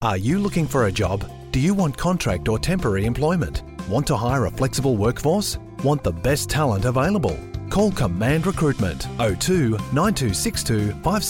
Are you looking for a job? Do you want contract or temporary employment? Want to hire a flexible workforce? Want the best talent available? Call Command Recruitment 02 9262